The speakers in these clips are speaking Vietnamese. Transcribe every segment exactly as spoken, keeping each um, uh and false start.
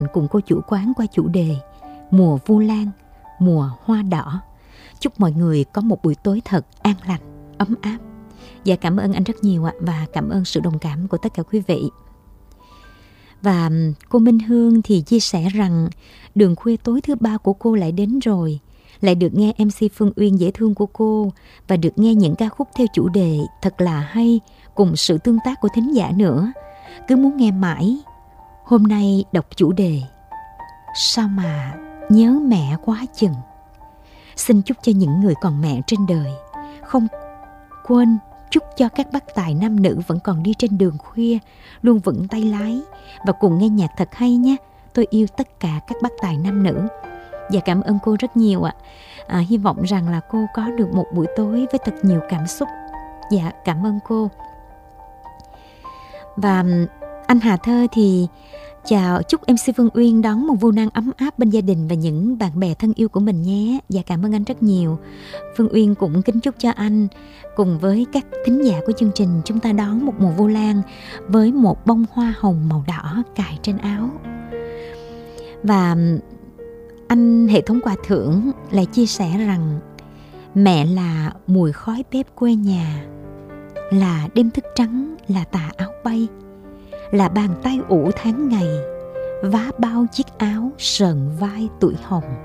cùng cô chủ quán qua chủ đề mùa vu lan, mùa hoa đỏ. Chúc mọi người có một buổi tối thật an lành, ấm áp. Và cảm ơn anh rất nhiều ạ, và cảm ơn sự đồng cảm của tất cả quý vị. Và cô Minh Hương thì chia sẻ rằng đường khuya tối thứ ba của cô lại đến rồi. Lại được nghe em xê Phương Uyên dễ thương của cô, và được nghe những ca khúc theo chủ đề thật là hay, cùng sự tương tác của thính giả nữa. Cứ muốn nghe mãi. Hôm nay đọc chủ đề sao mà nhớ mẹ quá chừng. Xin chúc cho những người còn mẹ trên đời, không quên chúc cho các bác tài nam nữ vẫn còn đi trên đường khuya luôn vững tay lái, và cùng nghe nhạc thật hay nhé. Tôi yêu tất cả các bác tài nam nữ. Và cảm ơn cô rất nhiều ạ. À, hy vọng rằng là cô có được một buổi tối với thật nhiều cảm xúc. Dạ, cảm ơn cô. Và anh Hà Thơ thì chào, chúc em xê Phương Uyên đón một vu lan ấm áp bên gia đình và những bạn bè thân yêu của mình nhé. Và cảm ơn anh rất nhiều. Phương Uyên cũng kính chúc cho anh cùng với các thính giả của chương trình chúng ta đón một mùa vu lan với một bông hoa hồng màu đỏ cài trên áo. Và anh hệ thống quà thưởng lại chia sẻ rằng mẹ là mùi khói bếp quê nhà, là đêm thức trắng, là tà áo bay, là bàn tay ủ tháng ngày, vá bao chiếc áo sờn vai tuổi hồng.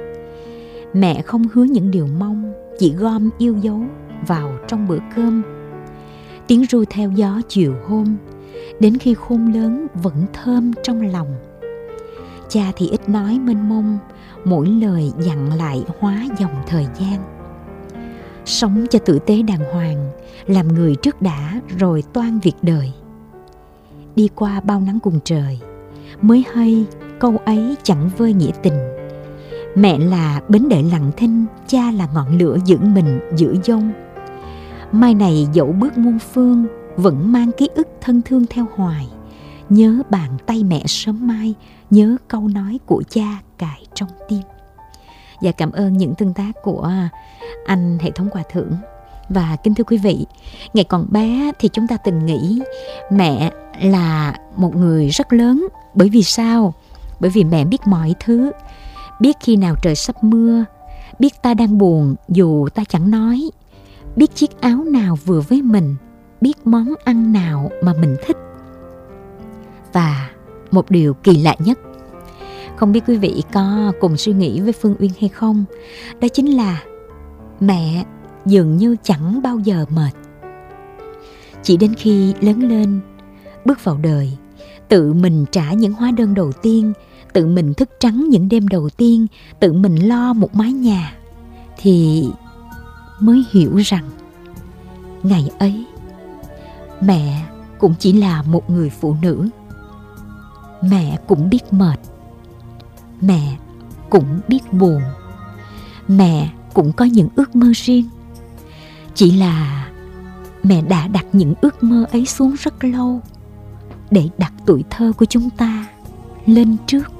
Mẹ không hứa những điều mong, chỉ gom yêu dấu vào trong bữa cơm. Tiếng ru theo gió chiều hôm, đến khi khôn lớn vẫn thơm trong lòng. Cha thì ít nói mênh mông, mỗi lời dặn lại hóa dòng thời gian. Sống cho tử tế đàng hoàng, làm người trước đã rồi toan việc đời. Đi qua bao nắng cùng trời, mới hay câu ấy chẳng vơi nghĩa tình. Mẹ là bến đợi lặng thinh, cha là ngọn lửa giữ mình giữa dông. Mai này dẫu bước muôn phương, vẫn mang ký ức thân thương theo hoài. Nhớ bàn tay mẹ sớm mai, nhớ câu nói của cha cài trong tim. Và cảm ơn những tương tác của anh hệ thống quà thưởng. Và kính thưa quý vị, ngày còn bé thì chúng ta từng nghĩ mẹ là một người rất lớn. Bởi vì sao? Bởi vì mẹ biết mọi thứ, biết khi nào trời sắp mưa, biết ta đang buồn dù ta chẳng nói, biết chiếc áo nào vừa với mình, biết món ăn nào mà mình thích. Và một điều kỳ lạ nhất, không biết quý vị có cùng suy nghĩ với Phương Uyên hay không, đó chính là mẹ dường như chẳng bao giờ mệt. Chỉ đến khi lớn lên, bước vào đời, tự mình trả những hóa đơn đầu tiên, tự mình thức trắng những đêm đầu tiên, tự mình lo một mái nhà, thì mới hiểu rằng ngày ấy mẹ cũng chỉ là một người phụ nữ. Mẹ cũng biết mệt, mẹ cũng biết buồn, mẹ cũng có những ước mơ riêng. Chỉ là mẹ đã đặt những ước mơ ấy xuống rất lâu, để đặt tuổi thơ của chúng ta lên trước.